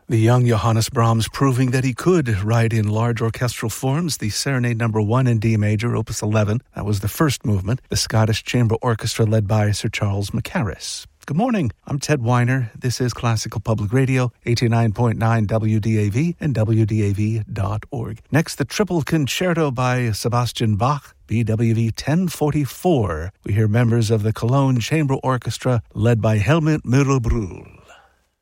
The young Johannes Brahms proving that he could write in large orchestral forms. The Serenade No. 1 in D major, Opus 11. That was the first movement. The Scottish Chamber Orchestra led by Sir Charles Mackerras. Good morning. I'm Ted Weiner. This is Classical Public Radio, 89.9 WDAV and WDAV.org. Next, the Triple Concerto by Sebastian Bach, BWV 1044. We hear members of the Cologne Chamber Orchestra led by Helmut Mirabruhl.